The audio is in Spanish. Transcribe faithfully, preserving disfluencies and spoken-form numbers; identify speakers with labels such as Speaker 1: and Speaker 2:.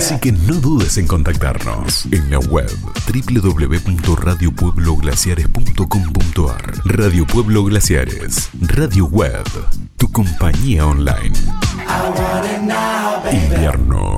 Speaker 1: Así que no dudes en contactarnos en la web doble u doble u doble u punto radio pueblo glaciares punto com punto a r. Radio Pueblo Glaciares, radio web, tu compañía online. Invierno.